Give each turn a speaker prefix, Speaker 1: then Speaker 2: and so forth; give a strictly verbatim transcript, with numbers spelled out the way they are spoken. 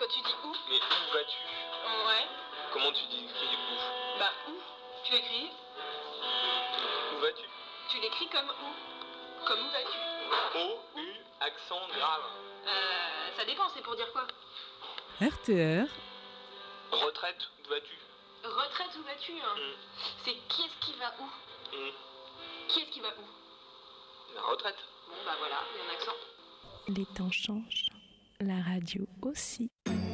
Speaker 1: Quand tu dis où?
Speaker 2: Mais où vas-tu?
Speaker 1: Ouais.
Speaker 2: Comment tu dis écris où?
Speaker 1: Bah où? Tu l'écris?
Speaker 2: Où vas-tu?
Speaker 1: Tu l'écris comme où? Comme où vas-tu?
Speaker 2: O, U, accent grave.
Speaker 1: Euh, ça dépend, c'est pour dire quoi?
Speaker 3: R T R.
Speaker 2: Retraite, où vas-tu?
Speaker 1: Retraite, où vas-tu hein?
Speaker 2: Mm.
Speaker 1: C'est qui est-ce qui va où?
Speaker 2: Mm.
Speaker 1: Qui est-ce qui va où?
Speaker 2: La retraite.
Speaker 1: Bon bah voilà, il y a un accent.
Speaker 4: Les temps changent, la radio aussi.